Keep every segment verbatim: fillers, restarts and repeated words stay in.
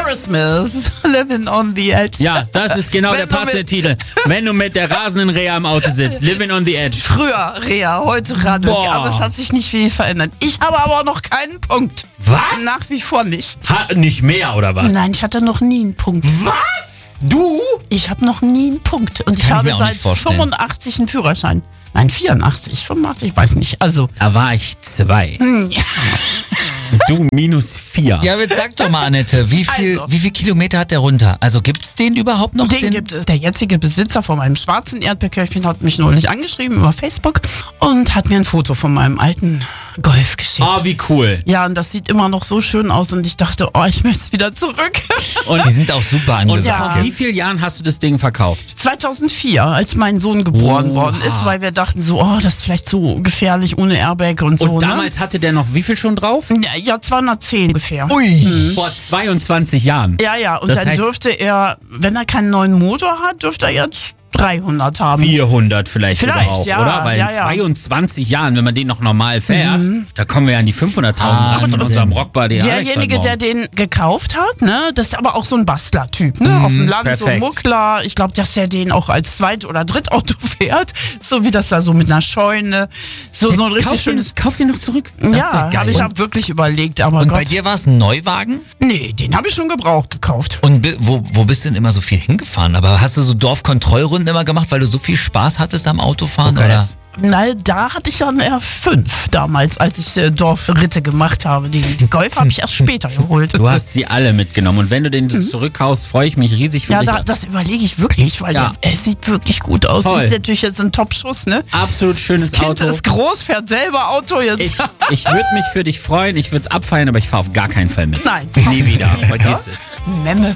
Aerosmith, Living on the Edge. Ja, das ist genau Wenn der du passende mit- Titel. Wenn du mit der rasenden Reha im Auto sitzt, Living on the Edge. Früher Rea, heute Radio. Boah. Aber es hat sich nicht viel verändert. Ich habe aber auch noch keinen Punkt. Was? Nach wie vor nicht. Ha, nicht mehr, oder was? Nein, ich hatte noch nie einen Punkt. Was? Du? Ich habe noch nie einen Punkt. Und ich kann ich habe mir auch seit nicht vorstellen. fünfundachtzig einen Führerschein. Nein, vierundachtzig, fünfundachtzig, ich weiß nicht. Also, Da war ich zwei. Du minus vier. Ja, aber jetzt sag doch mal, Annette, wie viel, Also. wie viel Kilometer hat der runter? Also gibt's den überhaupt noch? den gibt es. Der jetzige Besitzer von meinem schwarzen Erdbeerkörbchen hat mich neulich angeschrieben über Facebook und hat mir ein Foto von meinem alten Golf geschickt. Oh, wie cool. Ja, und das sieht immer noch so schön aus und ich dachte, oh, ich möchte es wieder zurück. Und, Die sind auch super und angesagt. vor wie vielen Jahren hast du das Ding verkauft? zweitausendvier, als mein Sohn geboren Oha. worden ist, weil wir dachten so, oh, das ist vielleicht so gefährlich ohne Airbag und so. Und damals hatte der noch wie viel schon drauf? Ne? Ja, zweihundertzehn ungefähr. Ui. Vor zweiundzwanzig Jahren. Ja, ja, und Das dann heißt- dürfte er, wenn er keinen neuen Motor hat, dürfte er jetzt dreihundert haben. vierhundert vielleicht, Vielleicht, sogar auch, ja, oder? Weil ja, in ja. zweiundzwanzig Jahren, wenn man den noch normal fährt, da kommen wir ja an die fünfhunderttausend ran von Wahnsinn. unserem Rockbody Alex heute Derjenige, der Morgen. den gekauft hat, ne, das ist aber auch so ein Bastler-Typ, ne, auf dem Land, so perfekt. Muckler. Ich glaube, dass der den auch als Zweit- oder Drittauto fährt, so wie das da so mit einer Scheune, so, so ein richtig Kauf den, schönes... kauf den noch zurück. Das ist Ja, geil. aber ich habe wirklich überlegt, aber Und Gott, bei dir war es ein Neuwagen? nee, den habe ich schon gebraucht gekauft. Und bi- wo, wo bist du denn immer so viel hingefahren? Aber hast du so Dorfkontrollrunden immer gemacht, weil du so viel Spaß hattest am Autofahren? Okay, oder? das- Na, da hatte ich dann eher fünf damals, als ich äh, Dorfritte gemacht habe. Die, die Golf habe ich erst später geholt. Du hast sie alle mitgenommen und wenn du den zurückkaufst, freue ich mich riesig für Ja, dich. da, das überlege ich wirklich, weil Ja. der, er sieht wirklich gut aus. Toll. Ist natürlich jetzt ein Top-Schuss, ne? Absolut schönes Das Kind Auto. ist groß, fährt selber Auto jetzt. Ich, ich würde mich für dich freuen, ich würde es abfeiern, aber ich fahre auf gar keinen Fall mit. Nein. Nie wieder. Vergiss es. Memme.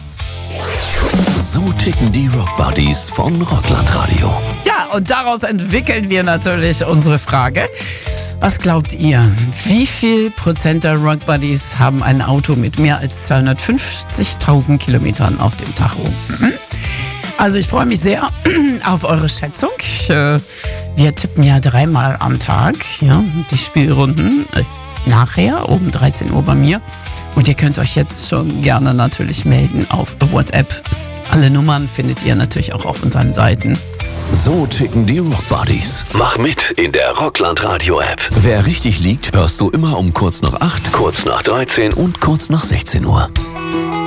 So ticken die Rockbuddies von Rockland Radio. Ja, und daraus entwickeln wir natürlich unsere Frage. Was glaubt ihr? Wie viel Prozent der Rockbuddies haben ein Auto mit mehr als zweihundertfünfzigtausend Kilometern auf dem Tacho? Mhm. Also ich freue mich sehr auf eure Schätzung. Äh, Wir tippen ja dreimal am Tag, ja, die Spielrunden. Äh, Nachher, um dreizehn Uhr bei mir. Und ihr könnt euch jetzt schon gerne natürlich melden auf WhatsApp. Alle Nummern findet ihr natürlich auch auf unseren Seiten. So ticken die Rockbuddies. Mach mit in der Rockland Radio App. Wer richtig liegt, hörst du immer um kurz nach acht, kurz nach dreizehn und kurz nach sechzehn Uhr.